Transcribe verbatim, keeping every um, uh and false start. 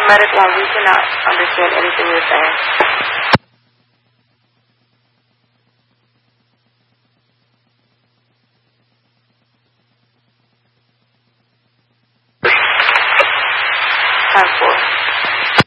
Medic one, we cannot understand anything you're saying. Time four.